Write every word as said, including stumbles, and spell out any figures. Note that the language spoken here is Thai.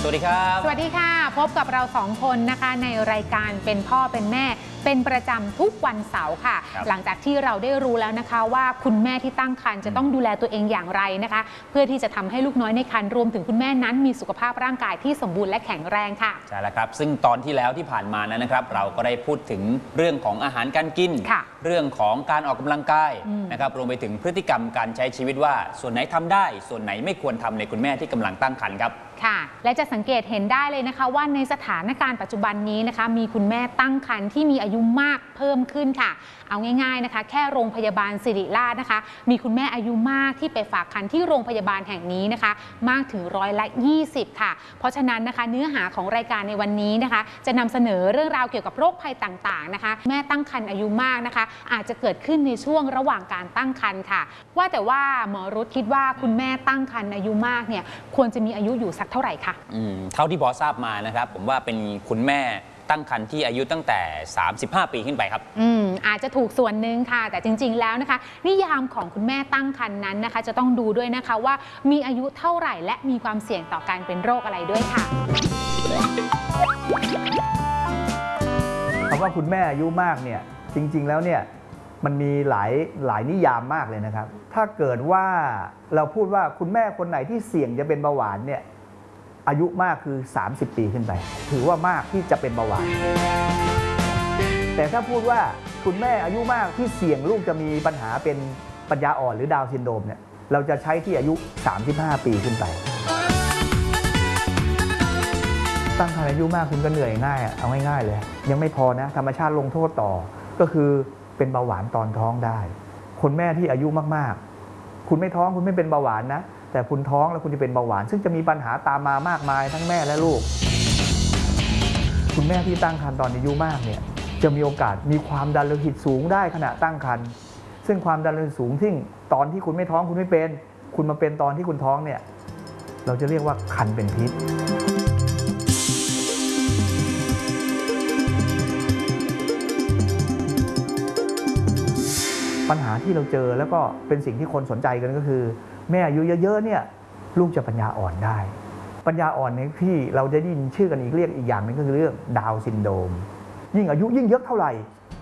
สวัสดีครับสวัสดีค่ะพบกับเราสองคนนะคะในรายการเป็นพ่อเป็นแม่เป็นประจำทุกวันเสาร์ค่ะหลังจากที่เราได้รู้แล้วนะคะว่าคุณแม่ที่ตั้งครรภ์จะต้องดูแลตัวเองอย่างไรนะคะเพื่อที่จะทำให้ลูกน้อยในครรภ์รวมถึงคุณแม่นั้นมีสุขภาพร่างกายที่สมบูรณ์และแข็งแรงค่ะใช่แล้วครับซึ่งตอนที่แล้วที่ผ่านมานั้นนะครับเราก็ได้พูดถึงเรื่องของอาหารการกินเรื่องของการออกกำลังกายนะครับรวมไปถึงพฤติกรรมการใช้ชีวิตว่าส่วนไหนทำได้ส่วนไหนไม่ควรทำในคุณแม่ที่กำลังตั้งครรภ์ครับค่ะและจะสังเกตเห็นได้เลยนะคะว่าในสถานการณ์ปัจจุบันนี้นะคะมีคุณแม่ตั้งครรภ์ที่มีอายุมากเพิ่มขึ้นค่ะเอาง่ายๆนะคะแค่โรงพยาบาลศิริราชนะคะมีคุณแม่อายุมากที่ไปฝากครรภ์ที่โรงพยาบาลแห่งนี้นะคะมากถึงร้อยละยี่สิบค่ะเพราะฉะนั้นนะคะเนื้อหาของรายการในวันนี้นะคะจะนำเสนอเรื่องราวเกี่ยวกับโรคภัยต่างๆนะคะแม่ตั้งครรภ์อายุมากนะคะอาจจะเกิดขึ้นในช่วงระหว่างการตั้งครรภ์ค่ะว่าแต่ว่าหมอรุธคิดว่าคุณแม่ตั้งครรภ์อายุมากเนี่ยควรจะมีอายุอยู่สักเท่าไหร่คะเท่าที่พอทราบมานะครับผมว่าเป็นคุณแม่ตั้งครรภ์ที่อายุตั้งแต่สามสิบห้าปีขึ้นไปครับอืมอาจจะถูกส่วนหนึ่งค่ะแต่จริงๆแล้วนะคะนิยามของคุณแม่ตั้งครรภ์นั้นนะคะจะต้องดูด้วยนะคะว่ามีอายุเท่าไหร่และมีความเสี่ยงต่อการเป็นโรคอะไรด้วยค่ะคำว่าคุณแม่อายุมากเนี่ยจริงๆแล้วเนี่ยมันมีหลายหลายนิยามมากเลยนะครับถ้าเกิดว่าเราพูดว่าคุณแม่คนไหนที่เสี่ยงจะเป็นเบาหวานเนี่ยอายุมากคือสามสิบปีขึ้นไปถือว่ามากที่จะเป็นเบาหวานแต่ถ้าพูดว่าคุณแม่อายุมากที่เสี่ยงลูกจะมีปัญหาเป็นปัญญาอ่อนหรือดาวน์ซินโดรมเนี่ยเราจะใช้ที่อายุสามสิบห้าปีขึ้นไปตั้งครรภ์อายุมากคุณก็เหนื่อยง่ายเอาง่ายๆเลยยังไม่พอนะธรรมชาติลงโทษต่อก็คือเป็นเบาหวานตอนท้องได้คนแม่ที่อายุมากๆคุณไม่ท้องคุณไม่เป็นเบาหวานนะแต่คุณท้องแล้วคุณจะเป็นเบาหวานซึ่งจะมีปัญหาตามมามากมายทั้งแม่และลูกคุณแม่ที่ตั้งครรภ์ตอนอายุมากเนี่ยจะมีโอกาสมีความดันโลหิตสูงได้ขณะตั้งครรภ์ซึ่งความดันโลหิตสูงที่ตอนที่คุณไม่ท้องคุณไม่เป็นคุณมาเป็นตอนที่คุณท้องเนี่ยเราจะเรียกว่าครรภ์เป็นพิษปัญหาที่เราเจอแล้วก็เป็นสิ่งที่คนสนใจกันก็คือแม่อายุเยอะๆเนี่ยลูกจะปัญญาอ่อนได้ปัญญาอ่อนในที่เราจะได้ยินชื่อกันอีกเรียกอีกอย่างนึงก็คือเรื่องดาวน์ซินโดรมยิ่งอายุยิ่งเยอะเท่าไหร่